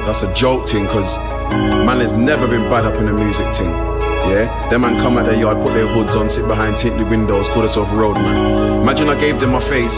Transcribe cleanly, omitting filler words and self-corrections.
that's a joke thing, cause man has never been bad up in the music thing. Yeah, them man come at their yard, put their hoods on, sit behind tinted windows, call themselves road man. Imagine I gave them my face,